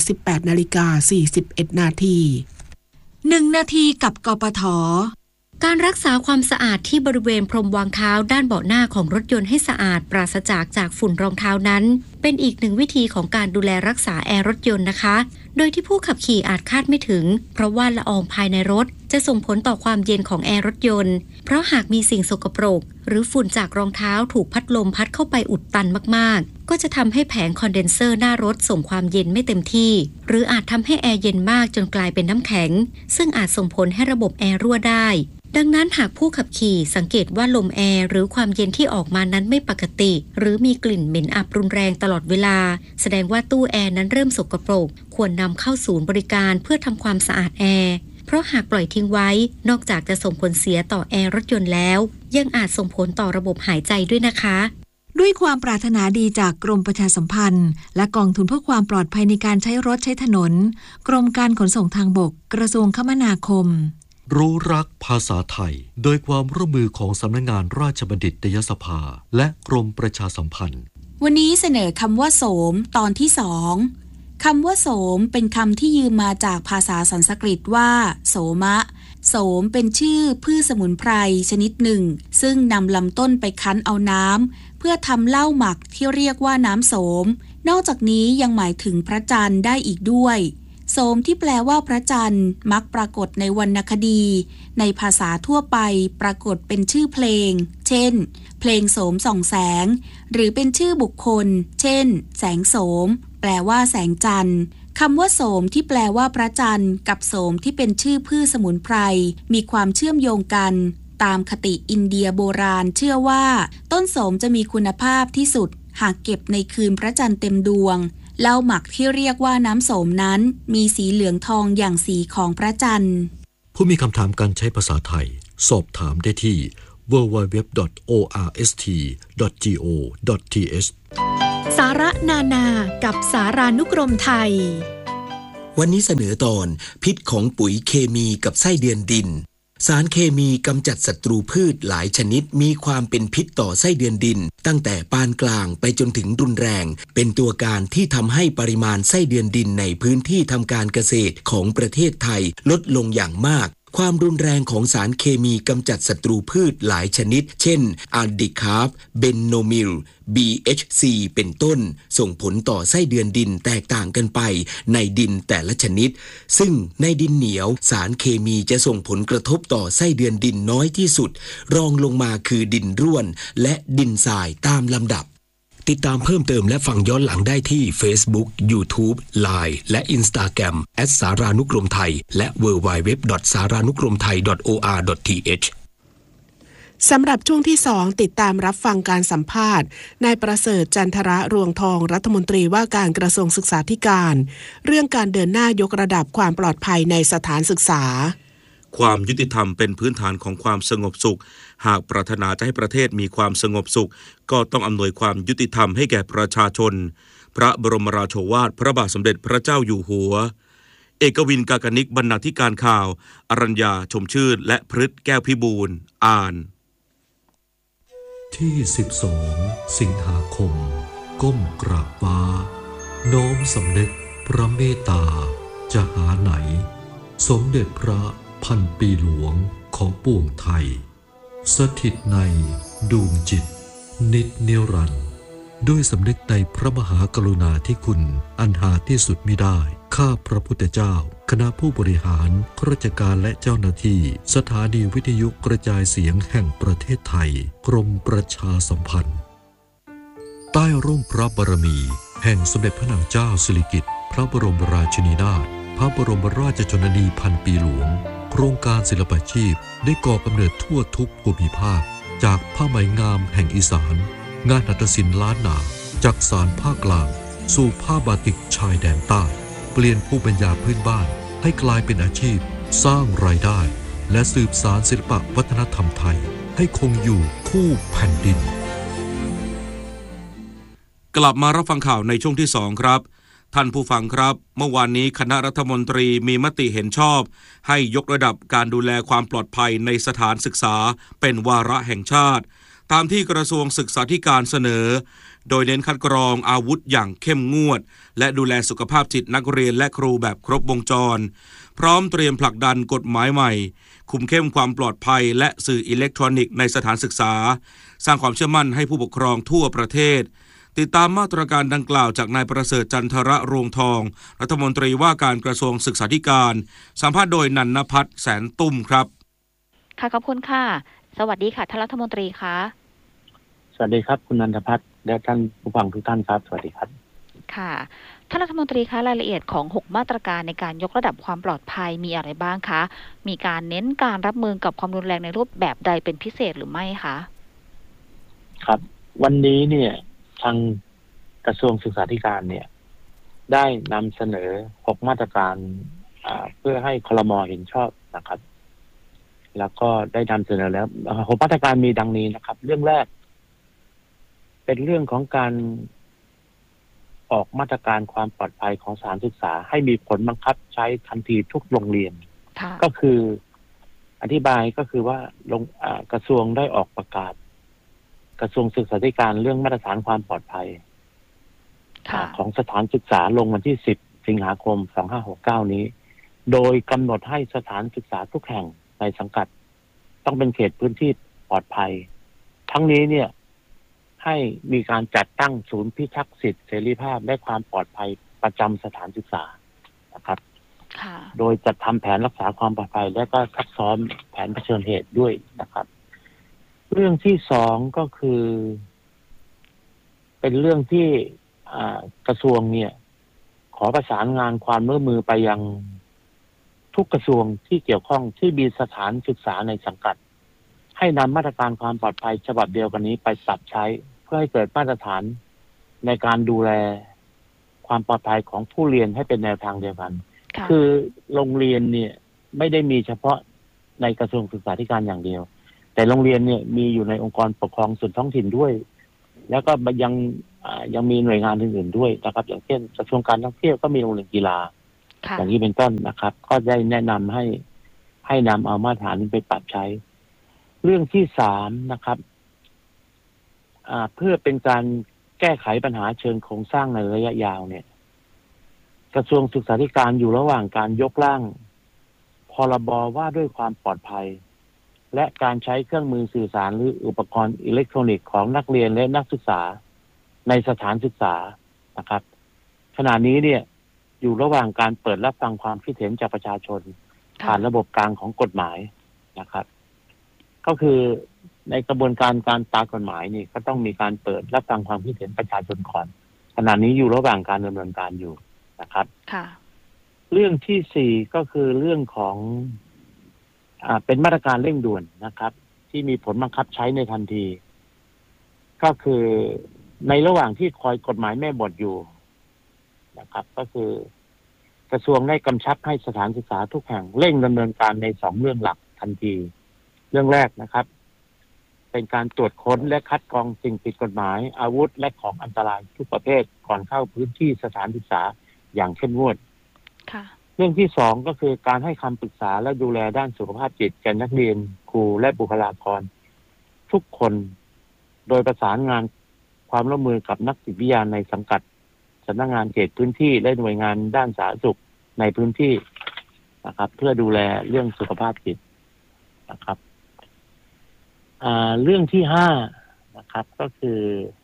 S2: 18:41 นาที
S4: 1 นาทีกับกปท.
S8: การรักษาความสะอาดที่บริเวณพรมวางเท้าด้านเบาะหน้าของรถยนต์ให้สะอาดปราศจากฝุ่นรองเท้านั้นเป็นอีกหนึ่งวิธีของการดูแลรักษาแอร์รถยนต์นะคะโดยที่ผู้ขับขี่อาจคาดไม่ถึงเพราะว่าละอองภายในรถจะส่งผลต่อความเย็นของแอร์รถยนต์เพราะหากมีสิ่งสกปรกหรือฝุ่นจากรองเท้าถูกพัดลมพัดเข้าไปอุดตันมากๆก็จะทำให้แผงคอนเดนเซอร์หน้ารถส่งความเย็นไม่เต็มที่หรืออาจทำให้แอร์เย็นมากจนกลายเป็นน้ำแข็งซึ่งอาจส่งผลให้ระบบแอร์รั่วได้ดังนั้นหากผู้ขับขี่สังเกตว่าลมแอร์หรือความเย็นที่ออกมานั้นไม่ปกติหรือมีกลิ่นเหม็นอับรุนแรงตลอดเวลาแสดงว่าตู้แอร์นั้นเริ่มสกปรกควรนำเข้าศูนย์บริการเพื่อทำความสะอาดแอร์เพราะหากปล่อยทิ้งไว้นอกจากจะส่งผลเสียต่อแอร์รถยนต์แล้วยังอาจส่งผลต่อระบบหายใจด้วยนะคะ
S4: ด้วยความปรารถนาดีจากกรมประชาสัมพันธ์และกองทุนเพื่อความปลอดภัยในการใช้รถใช้ถนนกรมการขนส่งทางบกกระทรวงคมนาคม
S3: รู้รักภาษาไทยโดยความร่วมมือของสำนักงานราชบัณฑิตยสภาและกรมประชาสัมพันธ์
S10: วันนี้เสนอคำว่าโสมตอนที่2คำว่าโสมเป็นคำที่ยืมมาจากภาษาสันสกฤตว่าโสมะโสมเป็นชื่อพืชสมุนไพรชนิดหนึ่งซึ่งนำลำต้นไปคั้นเอาน้ำเพื่อทำเหล้าหมักที่เรียกว่าน้ำโสมนอกจากนี้ยังหมายถึงพระจันทร์ได้อีกด้วยโสมที่แปลว่าพระจันทร์มักปรากฏในวรรณคดีในภาษาทั่วไปปรากฏเป็นชื่อเพลงเช่นเพลงโสมส่องแสงหรือเป็นชื่อบุคคลเช่นแสงโสมแปลว่าแสงจันทร์คำว่าโสมที่แปลว่าพระจันทร์กับโสมที่เป็นชื่อพืชสมุนไพรมีความเชื่อมโยงกันตามคติอินเดียโบราณเชื่อว่าต้นโสมจะมีคุณภาพที่สุดหากเก็บในคืนพระจันทร์เต็มดวงเหล้าหมักที่เรียกว่าน้ำโสมนั้นมีสีเหลืองทองอย่างสีของพระจันทร์
S3: ผู้มีคำถามการใช้ภาษาไทยสอบถามได้ที่ www.orst.go.th
S11: สาระนานากับสารานุกรมไทย
S12: วันนี้เสนอตอนพิษของปุ๋ยเคมีกับไส้เดือนดินสารเคมีกำจัดศัตรูพืชหลายชนิดมีความเป็นพิษต่อไส้เดือนดินตั้งแต่ปานกลางไปจนถึงรุนแรงเป็นตัวการที่ทำให้ปริมาณไส้เดือนดินในพื้นที่ทำการเกษตรของประเทศไทยลดลงอย่างมากความรุนแรงของสารเคมีกำจัดศัตรูพืชหลายชนิดเช่นอะดิคาร์บเบนโนมิล BHC เป็นต้นส่งผลต่อไส้เดือนดินแตกต่างกันไปในดินแต่ละชนิดซึ่งในดินเหนียวสารเคมีจะส่งผลกระทบต่อไส้เดือนดินน้อยที่สุดรองลงมาคือดินร่วนและดินทรายตามลำดับติดตามเพิ่มเติมและฟังย้อนหลังได้ที่ Facebook, YouTube, Line และ Instagram @ สารานุกรมไทยและ www.saranukromthai.or.th
S2: สำหรับช่วงที่2ติดตามรับฟังการสัมภาษณ์นายประเสริฐจันทระรวงทองรัฐมนตรีว่าการกระทรวงศึกษาธิการเรื่องการเดินหน้ายกระดับความปลอดภัยในสถานศึกษา
S1: ความยุติธรรมเป็นพื้นฐานของความสงบสุขหากปรารถนาจะให้ประเทศมีความสงบสุขก็ต้องอำนวยความยุติธรรมให้แก่ประชาชนพระบรมราโชวาทพระบาทสมเด็จพระเจ้าอยู่หัวเอกวินกากนิกบรรณาธิการข่าวอรัญญาชมชื่นและพฤทธิ์แก้วพิบูลย์อ่าน
S3: ที่12สิงหาคมก้มกราบฟ้าน้อมสำนึกพระเมตตาจะหาไหนสมเด็จพระพันปีหลวงของปวงไทยสถิตในดวงจิตนิจนิรันดร์ด้วยสำนึกในพระมหากรุณาธิคุณอันหาที่สุดมิได้ข้าพระพุทธเจ้าคณะผู้บริหารข้าราชการและเจ้าหน้าที่สถานีวิทยุกระจายเสียงแห่งประเทศไทยกรมประชาสัมพันธ์ใต้ร่มพระบารมีแห่งสมเด็จพระนางเจ้าสิริกิติ์พระบรมราชินีนาถพระบรมราชชนนีพันปีหลวงโครงการศิลปาชีพได้ก่อกำเนิดทั่วทุกภูมิภาคจากผ้าไหมงามแห่งอีสานงานหัตถศิลป์ล้านนาจากสานภาคกลางสู่ผ้าบาติกชายแดนใต้เปลี่ยนภูมิปัญญาพื้นบ้านให้กลายเป็นอาชีพสร้างรายได้และสืบสานศิลปวัฒนธรรมไทยให้คงอยู่คู่แผ่นดิน
S1: กลับมารับฟังข่าวในช่วงที่2ครับท่านผู้ฟังครับเมื่อวานนี้คณะรัฐมนตรีมีมติเห็นชอบให้ยกระดับการดูแลความปลอดภัยในสถานศึกษาเป็นวาระแห่งชาติตามที่กระทรวงศึกษาธิการเสนอโดยเน้นคัดกรองอาวุธอย่างเข้มงวดและดูแลสุขภาพจิตนักเรียนและครูแบบครบวงจรพร้อมเตรียมผลักดันกฎหมายใหม่คุมเข้มความปลอดภัยและสื่ออิเล็กทรอนิกส์ในสถานศึกษาสร้างความเชื่อมั่นให้ผู้ปกครองทั่วประเทศติดตามมาตรการดังกล่าวจากนายประเสริฐจันทระรวงทองรัฐมนตรีว่าการกระทรวงศึกษาธิการสัมภาษณ์โดยนันนภัทรแสนตุ้มครับ
S13: ค่ะขอบคุณค่ะสวัสดีค่ะท่านรัฐมนตรีคะ
S14: สวัสดีครับคุณนันทภัทรและท่านผู้ฟังทุกท่านครับสวัสดีครับ
S13: ค่ะท่านรัฐมนตรีคะรายละเอียดของ6มาตรการในการยกระดับความปลอดภัยมีอะไรบ้างคะมีการเน้นการรับมือกับความรุนแรงในรูปแบบใดเป็นพิเศษหรือไม่คะ
S14: ครับวันนี้เนี่ยทางกระทรวงศึกษาธิการเนี่ยได้นำเสนอ6มาตรการเพื่อให้ครม.เห็นชอบนะครับแล้วก็ได้นำเสนอแล้ว6มาตรการมีดังนี้นะครับเรื่องแรกเป็นเรื่องของการออกมาตรการความปลอดภัยของสถานศึกษาให้มีผลบังคับใช้ทันทีทุกโรงเรียนก็คืออธิบายก็คือว่ากระทรวงได้ออกประกาศกระทรวงศึกษาธิการเรื่องมาตรฐานความปลอดภัยของสถานศึกษาลงวันที่10สิงหาคม2569นี้โดยกำหนดให้สถานศึกษาทุกแห่งในสังกัดต้องเป็นเขตพื้นที่ปลอดภัยทั้งนี้เนี่ยให้มีการจัดตั้งศูนย์พิทักษ์สิทธิเสรีภาพและความปลอดภัยประจำสถานศึกษานะครับโดยจัดทำแผนรักษาความปลอดภัยและก็ซักซ้อมแผนเผชิญเหตุด้วยนะครับเรื่องที่2ก็คือเป็นเรื่องที่กระทรวงเนี่ยขอประสานงานความร่วมมือไปยังทุกกระทรวงที่เกี่ยวข้องที่มีสถานศึกษาในสังกัดให้นำมาตรการความปลอดภัยฉบับเดียวกันนี้ไปปรับใช้เพื่อให้เกิดมาตรฐานในการดูแลความปลอดภัยของผู้เรียนให้เป็นแนวทางเดียวกันคือโรงเรียนเนี่ยไม่ได้มีเฉพาะในกระทรวงศึกษาธิการอย่างเดียวแต่โรงเรียนเนี่ยมีอยู่ในองค์กรปกครองส่วนท้องถิ่นด้วยแล้วก็ยังมีหน่วยงานอื่นๆด้วยนะครับอย่างเช่นกระทรวงการท่องเที่ยวก็มีโรงเรียนกีฬาอย่างนี้เป็นต้นนะครับก็ได้แนะนำให้นำเอามาตรฐานนี้ไปปรับใช้เรื่องที่3นะครับเพื่อเป็นการแก้ไขปัญหาเชิงโครงสร้างในระยะยาวเนี่ยกระทรวงศึกษาธิการอยู่ระหว่างการยกร่างพรบว่าด้วยความปลอดภัยและการใช้เครื่องมือสื่อสารหรืออุปกรณ์อิเล็กทรอนิกส์ของนักเรียนและนักศึกษาในสถานศึกษานะครับขณะนี้เนี่ยอยู่ระหว่างการเปิดรับฟังความคิดเห็นจากประชาชนผ่านระบบกลางของกฎหมายนะครับก็คือในกระบวนการตามกฎหมายนี่ก็ต้องมีการเปิดรับฟังความคิดเห็นประชาชนก่อนขณะนี้อยู่ระหว่างการดำเนินการอยู่นะครับเรื่องที่4ก็คือเรื่องของเป็นมาตรการเร่งด่วนนะครับที่มีผลบังคับใช้ในทันทีก็คือในระหว่างที่คอยกฎหมายแม่บทอยู่นะครับก็คือกระทรวงได้กำชับให้สถานศึกษาทุกแห่งเร่งดำเนินการใน2เรื่องหลักทันทีเรื่องแรกนะครับเป็นการตรวจค้นและคัดกรองสิ่งผิดกฎหมายอาวุธและของอันตรายทุกประเภทก่อนเข้าพื้นที่สถานศึกษาอย่างเข้มงวดเรื่องที่2ก็คือการให้คำปรึกษาและดูแลด้านสุขภาพจิตแก่นักเรียนครูและบุคลากรทุกคนโดยประสานงานความร่วมมือกับนักจิตวิทยาในสังกัดสำนักงานเขตพื้นที่และหน่วยงานด้านสาธารณสุขในพื้นที่นะครับเพื่อดูแลเรื่องสุขภาพจิตนะครับเรื่องที่5นะครับก็คือ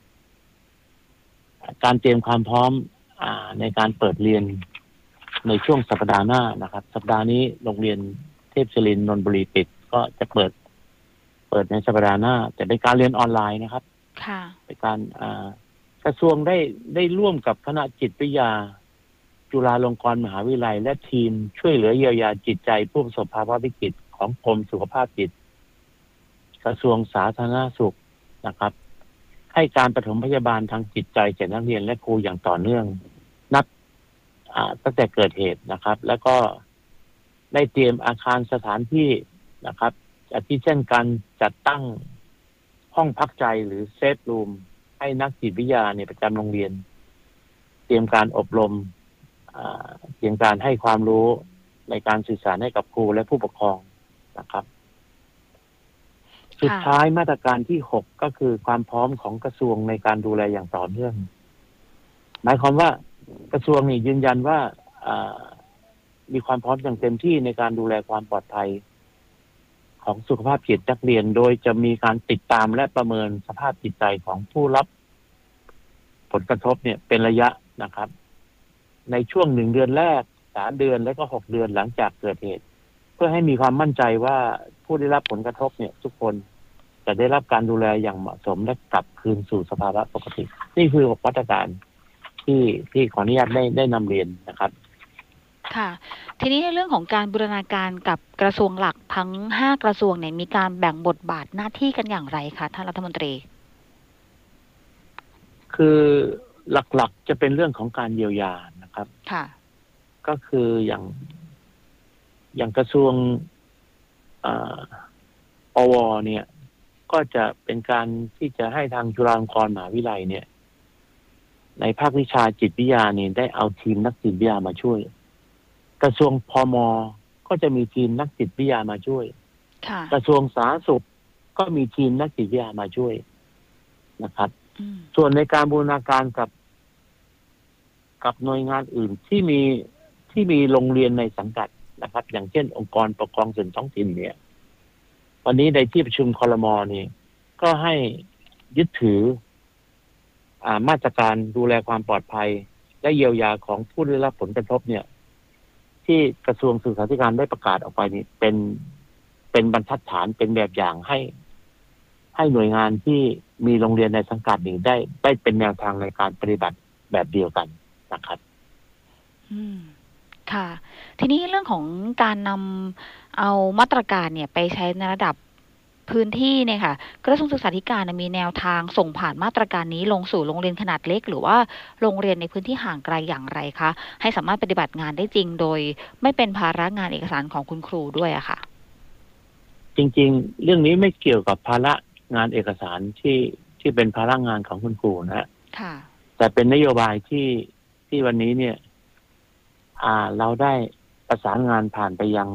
S14: การเตรียมความพร้อมในการเปิดเรียนในช่วงสัปดาห์หน้านะครับสัปดาห์นี้โรงเรียนเทพศิรินทร์นนทบุรีปิดก็จะเปิดในสัปดาห์หน้าแต่เป็นการเรียนออนไลน์นะครับเป็นการกระทรวงได้ร่วมกับคณะจิตวิทยาจุฬาลงกรณ์มหาวิทยาลัยและทีมช่วยเหลือเยียวยาจิตใจผู้ประสบภาวะวิกฤตของกรมสุขภาพจิตกระทรวงสาธารณสุขนะครับให้การปฐมพยาบาลทางจิตใจแก่นักเรียนและครูอย่างต่อเนื่องนับตั้งแต่เกิดเหตุนะครับแล้วก็ได้เตรียมอาคารสถานที่นะครับอาทิเช่นการจัดตั้งห้องพักใจหรือเซฟรูมให้นักจิตวิทยาในประจำโรงเรียนเตรียมการอบรมเตรียมการให้ความรู้ในการสื่อสารให้กับครูและผู้ปกครองนะครับสุดท้ายมาตรการที่6ก็คือความพร้อมของกระทรวงในการดูแลอย่างต่อเนื่องหมายความว่ากระทรวงนี่ยืนยันว่ามีความพร้อมอย่างเต็มที่ในการดูแลความปลอดภัยของสุขภาพจิตนักเรียนโดยจะมีการติดตามและประเมินสภาพจิตใจของผู้รับผลกระทบเนี่ยเป็นระยะนะครับในช่วง1เดือนแรก3เดือนและก็6เดือนหลังจากเกิดเหตุเพื่อให้มีความมั่นใจว่าผู้ได้รับผลกระทบเนี่ยทุกคนจะได้รับการดูแลอย่างเหมาะสมและกลับคืนสู่สภาวะปกตินี่คือ6มาตรการที่ขออนุญาตได้นำเรียนนะครับ
S13: ค่ะทีนี้ในเรื่องของการบูรณาการกับกระทรวงหลักทั้ง5กระทรวงเนี่ยมีการแบ่งบทบาทหน้าที่กันอย่างไรคะท่านรัฐมนตรี
S14: คือหลักๆจะเป็นเรื่องของการเยียวยานะครับค่ะก็คืออย่างกระทรวงปวเนี่ยก็จะเป็นการที่จะให้ทางจุฬาลงกรณ์มหาวิทยาลัยเนี่ยในภาควิชาจิตวิทยาเนี่ยได้เอาทีมนักจิตวิทยามาช่วยกระทรวงพม.ก็จะมีทีมนักจิตวิทยามาช่วยกระทรวงสาธารณสุขก็มีทีมนักจิตวิทยามาช่วยนะครับส่วนในการบูรณาการกับหน่วยงานอื่นที่มีโรงเรียนในสังกัดนะครับอย่างเช่นองค์กรปกครองส่วนท้องถิ่นเนี่ยวันนี้ในที่ประชุมครม.นี่ก็ให้ยึดถือมาตรการดูแลความปลอดภัยและเยียวยาของผู้ได้รับผลกระทบเนี่ยที่กระทรวงศึกษาธิการได้ประกาศออกไปนี่เป็นบรรทัดฐานเป็นแบบอย่างให้หน่วยงานที่มีโรงเรียนในสังกัดนี้ได้เป็นแนวทางในการปฏิบัติแบบเดียวกันนะครับ
S13: ค่ะทีนี้เรื่องของการนำเอามาตรการเนี่ยไปใช้ในระดับพื้นที่เนี่ยค่ะกระทรวงศึกษาธิการมีแนวทางส่งผ่านมาตรการนี้ลงสู่โรงเรียนขนาดเล็กหรือว่าโรงเรียนในพื้นที่ห่างไกลอย่างไรคะให้สามารถปฏิบัติงานได้จริงโดยไม่เป็นภาระงานเอกสารของคุณครูด้วยอะค่ะ
S14: จริงๆเรื่องนี้ไม่เกี่ยวกับภาระงานเอกสารที่เป็นภาระงานของคุณครูนะค่ะแต่เป็นนโยบายที่วันนี้เนี่ยเราได้ประสานงานผ่านไปยัง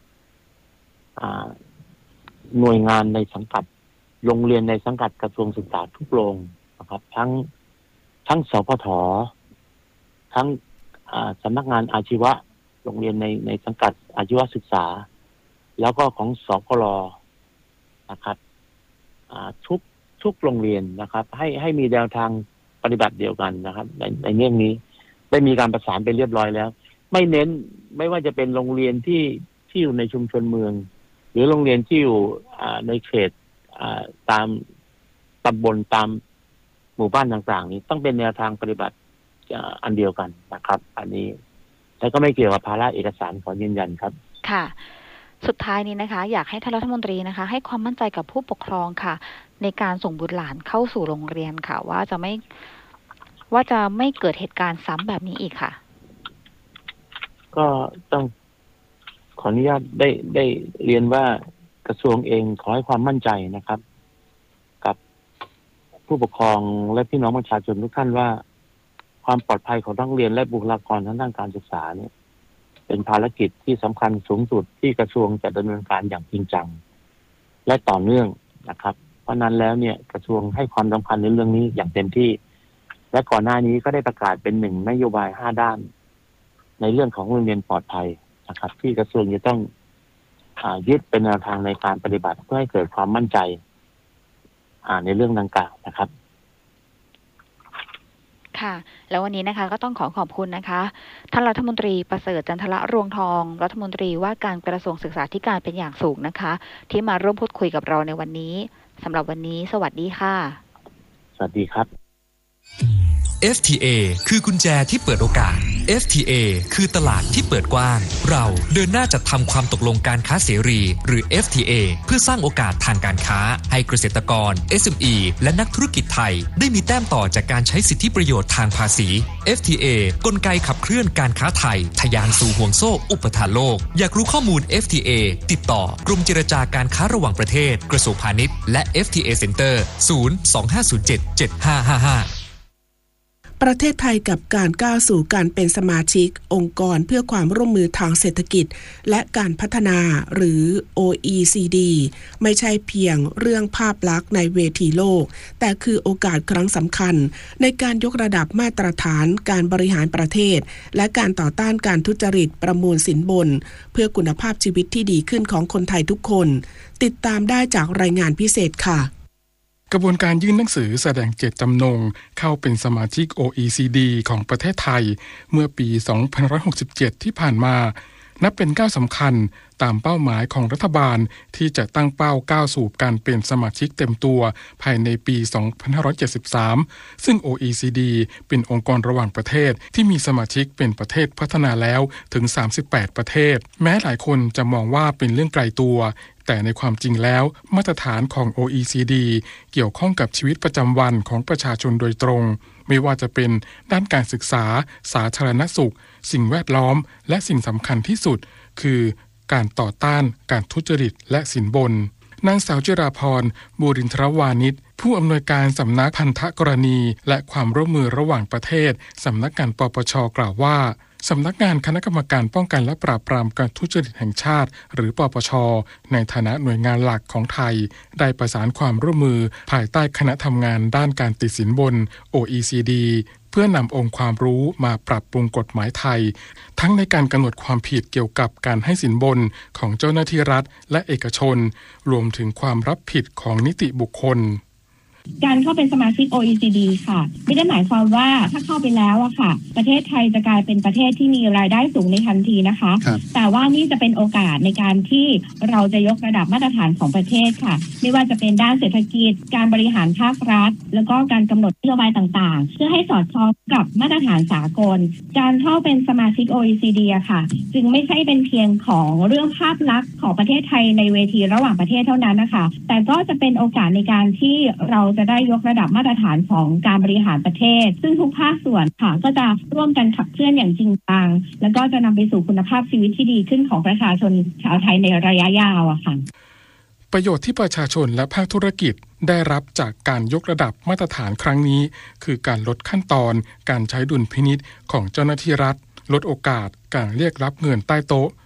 S14: หน่วยงานในสังกัดโรงเรียนในสังกัดกระทรวงศึกษาทุกโรงนะครับทั้งสพททั้งสำนักงานอาชีวะโรงเรียนในสังกัดอาชีวศึกษาแล้วก็ของสกลนะครับทุกโรงเรียนนะครับให้มีแนวทางปฏิบัติเดียวกันนะครับในเรื่องนี้ได้มีการประสานไปเรียบร้อยแล้วไม่เน้นไม่ว่าจะเป็นโรงเรียนที่อยู่ในชุมชนเมืองหรือโรงเรียนที่อยู่ในเขตตามตำบลตามหมู่บ้านต่างๆนี้ต้องเป็นแนวทางปฏิบัติอันเดียวกันนะครับอันนี้แต่ก็ไม่เกี่ยวกับภาระเอกสารขอยืนยันครับ
S13: ค่ะสุดท้ายนี้นะคะอยากให้ท่านรัฐมนตรีนะคะให้ความมั่นใจกับผู้ปกครองค่ะในการส่งบุตรหลานเข้าสู่โรงเรียนค่ะว่าจะไม่เกิดเหตุการณ์ซ้ำแบบนี้อีกค่ะ
S14: ก็ต้องขออนุญาตได้เรียนว่ากระทรวงเองขอให้ความมั่นใจนะครับกับผู้ปกครองและพี่น้องประชาชนทุกท่านว่าความปลอดภัยของนักเรียนและบุคลากรทางด้านการศึกษาเนี่ยเป็นภารกิจที่สำคัญสูงสุดที่กระทรวงจะดำเนินการอย่างจริงจังและต่อเนื่องนะครับเพราะนั้นแล้วเนี่ยกระทรวงให้ความสำคัญในเรื่องนี้อย่างเต็มที่และก่อนหน้านี้ก็ได้ประกาศเป็น1 นโยบาย 5 ด้านในเรื่องของโรงเรียนปลอดภัยนะครับที่กระทรวงจะต้องยึดเป็นแนวทางในการปฏิบัติเพื่อให้เกิดความมั่นใจในเรื่องดังกล่าวนะครับ
S13: ค่ะแล้ววันนี้นะคะก็ต้องขอบคุณนะคะท่านรัฐมนตรีประเสริฐจันทระรวงทองรัฐมนตรีว่าการกระทรวงศึกษาธิการเป็นอย่างสูงนะคะที่มาร่วมพูดคุยกับเราในวันนี้สำหรับวันนี้สวัสดีค่ะ
S14: สวัสดีครับ
S15: FTA คือกุญแจที่เปิดโอกาส FTA คือตลาดที่เปิดกว้างเราเดินหน้าจัดทำความตกลงการค้าเสรีหรือ FTA เพื่อสร้างโอกาสทางการค้าให้เกษตรกร SME และนักธุรกิจไทยได้มีแต้มต่อจากการใช้สิทธิประโยชน์ทางภาษี FTA กลไกขับเคลื่อนการค้าไทยทะยานสู่ห่วงโซ่อุปทานโลกอยากรู้ข้อมูล FTA ติดต่อกรมเจรจาการค้าระหว่างประเทศกระทรวงพาณิชย์และ FTA Center 025077555
S2: ประเทศไทยกับการก้าวสู่การเป็นสมาชิกองค์กรเพื่อความร่วมมือทางเศรษฐกิจและการพัฒนาหรือ OECD ไม่ใช่เพียงเรื่องภาพลักษณ์ในเวทีโลกแต่คือโอกาสครั้งสำคัญในการยกระดับมาตรฐานการบริหารประเทศและการต่อต้านการทุจริตประมูลสินบนเพื่อคุณภาพชีวิตที่ดีขึ้นของคนไทยทุกคนติดตามได้จากรายงานพิเศษค่ะ
S16: กระบวนการยื่นหนังสือแสดงเจตจำนงเข้าเป็นสมาชิก OECD ของประเทศไทยเมื่อปี 2567 ที่ผ่านมานับเป็นก้าวสำคัญตามเป้าหมายของรัฐบาลที่จะตั้งเป้าก้าวสู่การเป็นสมาชิกเต็มตัวภายในปี 2573 ซึ่ง OECD เป็นองค์กรระหว่างประเทศที่มีสมาชิกเป็นประเทศพัฒนาแล้วถึง 38 ประเทศแม้หลายคนจะมองว่าเป็นเรื่องไกลตัวแต่ในความจริงแล้วมาตรฐานของ OECD เกี่ยวข้องกับชีวิตประจำวันของประชาชนโดยตรงไม่ว่าจะเป็นด้านการศึกษาสาธารณสุขสิ่งแวดล้อมและสิ่งสำคัญที่สุดคือการต่อต้านการทุจริตและสินบนนางสาวจิราพรบูรินทรวานิชผู้อำนวยการสำนักพันธกรณีและความร่วมมือระหว่างประเทศสำนักงานปปช.กล่าวว่าสำนักงานคณะกรรมการป้องกันและปราบปรามการทุจริตแห่งชาติหรือปปช.ในฐานะหน่วยงานหลักของไทยได้ประสานความร่วมมือภายใต้คณะทำงานด้านการติดสินบน OECD เพื่อนำองค์ความรู้มาปรับปรุงกฎหมายไทยทั้งในการกำหนดความผิดเกี่ยวกับการให้สินบนของเจ้าหน้าที่รัฐและเอกชนรวมถึงความรับผิดของนิติบุคคล
S17: การเข้าเป็นสมาชิก OECD ค่ะไม่ได้หมายความว่าถ้าเข้าไปแล้วอะค่ะประเทศไทยจะกลายเป็นประเทศที่มีรายได้สูงในทันทีนะคะแต่ว่านี่จะเป็นโอกาสในการที่เราจะยกระดับมาตรฐานของประเทศค่ะไม่ว่าจะเป็นด้านเศรษฐกิจการบริหารภาครัฐแล้วก็การกำหนดนโยบายต่างๆเพื่อให้สอดคล้องกับมาตรฐานสากลการเข้าเป็นสมาชิก OECD อะค่ะจึงไม่ใช่เป็นเพียงของเรื่องภาพลักษณ์ของประเทศไทยในเวทีระหว่างประเทศเท่านั้นนะคะแต่ก็จะเป็นโอกาสในการที่เราจะได้ยกระดับมาตรฐานของการบริหารประเทศซึ่งทุกภาคส่วนค่ะก็จะร่วมกันขับเคลื่อนอย่างจริงจังแล้วก็จะนำไปสู่คุณภาพชีวิตที่ดีขึ้นของประชาชนชาวไทยในระยะยาวอะค่ะ
S16: ประโยชน์ที่ประชาชนและภาคธุรกิจได้รับจากการยกระดับมาตรฐานครั้งนี้คือการลดขั้นตอนการใช้ดุลพินิจของเจ้าหน้าที่รัฐลดโอกาสการเรียกรับเงินใต้โต๊ะ